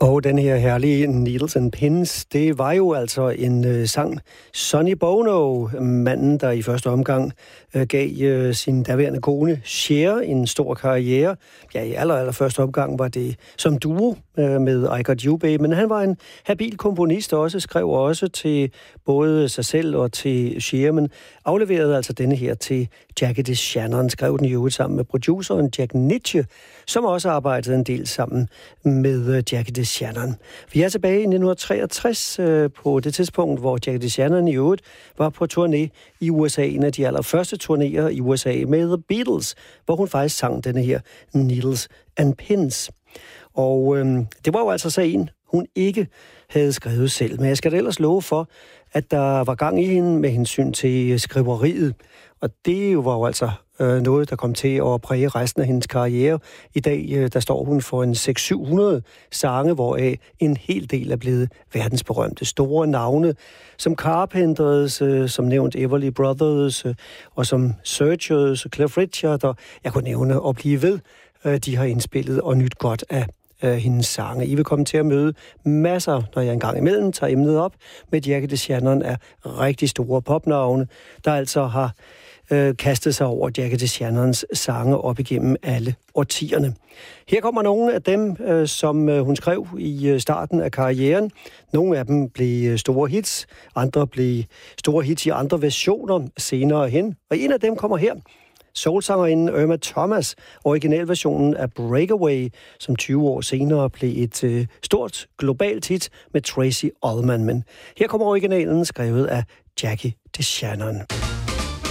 Og den her herlige Needles and Pins, det var jo altså en sang. Sonny Bono, manden, der i første omgang gav sin daværende kone Cher en stor karriere. Ja, i allerførste omgang var det som duo med I Got You Babe, men han var en habil komponist også, skrev også til både sig selv og til Cher, men afleverede altså denne her til Jackie DeShannon, skrev den jo sammen med produceren Jack Nitzsche, som også arbejdede en del sammen med Jackie DeShannon. Vi er tilbage i 1963 på det tidspunkt, hvor Jackie DeShannon i øvrigt var på turné i USA, en af de allerførste turnéer i USA med The Beatles, hvor hun faktisk sang denne her Needles and Pins. Og det var jo altså så en, hun ikke havde skrevet selv. Men jeg skal da ellers love for, at der var gang i hende med hensyn til skriveriet. Og det var jo altså noget, der kom til at præge resten af hendes karriere. I dag, der står hun for en 600-700 sange, hvoraf en hel del er blevet verdensberømte. Store navne, som Carpenters, som nævnt Everly Brothers, og som Searchers, Cliff Richard, og jeg kunne nævne og blive ved. De har indspillet og nyt godt af hendes sange. I vil komme til at møde masser, når jeg engang imellem tager emnet op med Jackie DeShannon af rigtig store popnavne, der altså har kastet sig over Jackie DeShannons sange op igennem alle årtierne. Her kommer nogle af dem, som hun skrev i starten af karrieren. Nogle af dem blev store hits, andre blev store hits i andre versioner senere hen. Og en af dem kommer her. Soulsangerinden Irma Thomas, originalversionen af Breakaway, som 20 år senere blev et stort globalt hit med Tracy Ullman. Men her kommer originalen, skrevet af Jackie DeShannon.